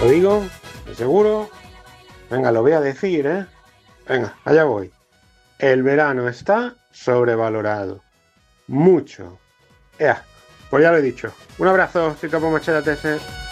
Lo digo, de seguro. Venga, lo voy a decir, ¿eh? Venga, allá voy. El verano está sobrevalorado. Mucho. Ea, pues ya lo he dicho. Un abrazo, soy Capo Machete TS.